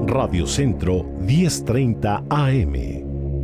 Radio Centro 1030 AM.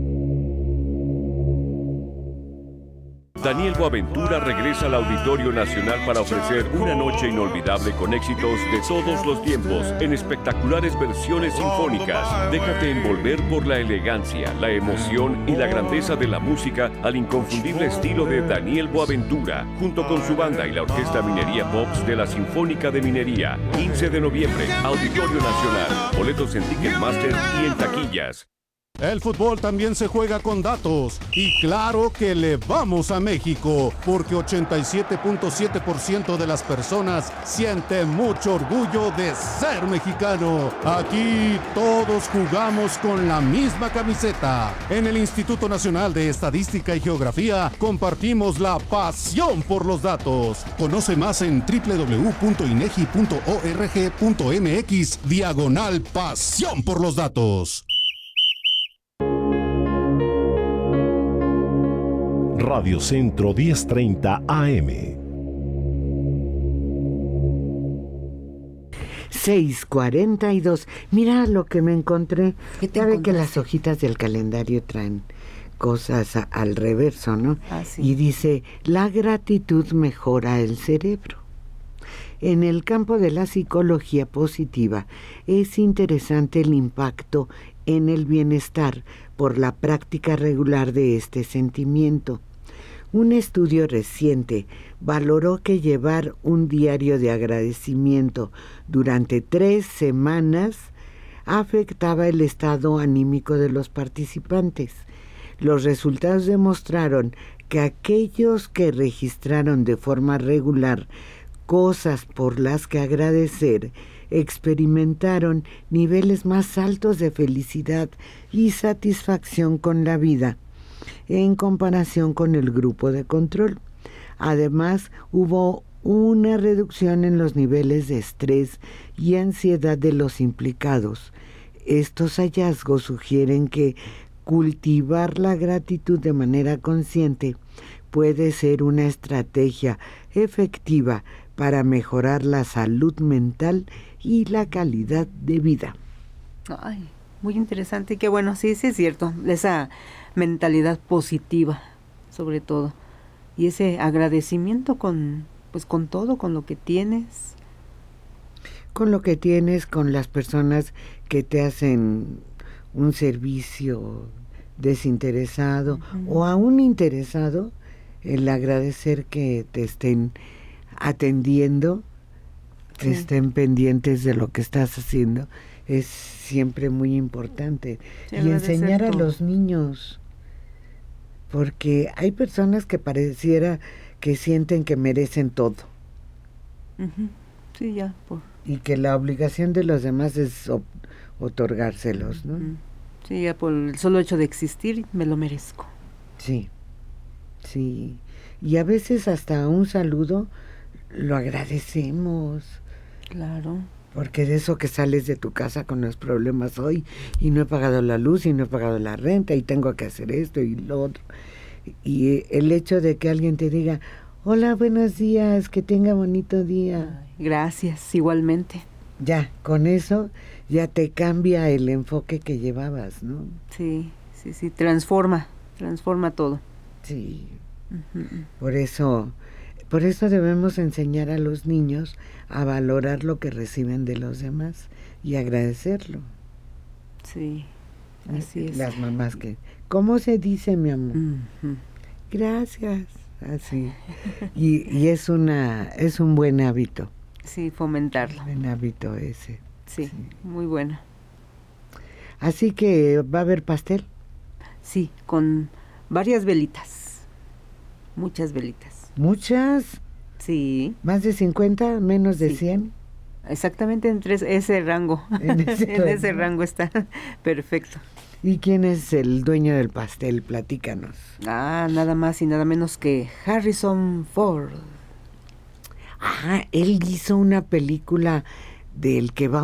Daniel Boaventura regresa al Auditorio Nacional para ofrecer una noche inolvidable con éxitos de todos los tiempos en espectaculares versiones sinfónicas. Déjate envolver por la elegancia, la emoción y la grandeza de la música al inconfundible estilo de Daniel Boaventura, junto con su banda y la Orquesta Minería Pops de la Sinfónica de Minería. 15 de noviembre, Auditorio Nacional. Boletos en Ticketmaster y en taquillas. El fútbol también se juega con datos y claro que le vamos a México porque 87.7% de las personas sienten mucho orgullo de ser mexicano. Aquí todos jugamos con la misma camiseta. En el Instituto Nacional de Estadística y Geografía compartimos la pasión por los datos. Conoce más en www.inegi.org.mx/pasión por los datos. Radio Centro 1030 AM. 6:42. Mira lo que me encontré. Ya ve que encontraste? las hojitas del calendario traen cosas al reverso, ¿no? Sí. Y dice, la gratitud mejora el cerebro. En el campo de la psicología positiva es interesante el impacto en el bienestar por la práctica regular de este sentimiento. Un estudio reciente valoró que llevar un diario de agradecimiento durante 3 semanas afectaba el estado anímico de los participantes. Los resultados demostraron que aquellos que registraron de forma regular cosas por las que agradecer experimentaron niveles más altos de felicidad y satisfacción con la vida en comparación con el grupo de control. Además, hubo una reducción en los niveles de estrés y ansiedad de los implicados. Estos hallazgos sugieren que cultivar la gratitud de manera consciente puede ser una estrategia efectiva para mejorar la salud mental y la calidad de vida. Ay, muy interesante. Qué bueno, sí, sí es cierto. Esa mentalidad positiva, sobre todo. Y ese agradecimiento con todo, con lo que tienes. Con lo que tienes, con las personas que te hacen un servicio desinteresado o aún interesado, el agradecer que te estén atendiendo, que estén pendientes de lo que estás haciendo, es siempre muy importante. Sí, y enseñar a todo. los niños, porque hay personas que pareciera que sienten que merecen todo Sí, ya. y que la obligación de los demás es otorgárselos, ¿no? Sí, ya por el solo hecho de existir me lo merezco. Sí, sí. Y a veces hasta un saludo lo agradecemos. Claro. Porque de eso que sales de tu casa con los problemas hoy, y no he pagado la luz, y no he pagado la renta, y tengo que hacer esto y lo otro. Y el hecho de que alguien te diga, hola, buenos días, que tenga bonito día. Ay, gracias, igualmente. Ya, con eso ya te cambia el enfoque que llevabas, ¿no? Sí, transforma todo. Sí. Por eso debemos enseñar a los niños a valorar lo que reciben de los demás y agradecerlo. Sí, así es. Las mamás que, ¿cómo se dice, mi amor? Gracias. Así. Y es un buen hábito. Sí, fomentarlo. Buen hábito ese. Sí, muy bueno. Así que, ¿va a haber pastel? Sí, con varias velitas. Muchas velitas. ¿Muchas? Sí. ¿Más de 50? ¿Menos de 100? Exactamente entre ese rango. En ese rango está perfecto. ¿Y quién es el dueño del pastel? Platícanos. Nada más y nada menos que Harrison Ford. Él hizo una película del que va